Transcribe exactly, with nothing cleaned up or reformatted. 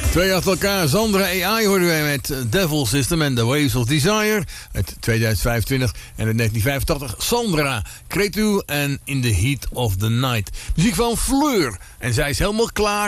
Twee achter elkaar. Sandra A I hoorden wij met Devil System en The Waves of Desire. Uit tweeduizend vijfentwintig en uit negentien vijfentachtig. Sandra, Cretu en In the Heat of the Night. Muziek van Fleur. En zij is helemaal klaar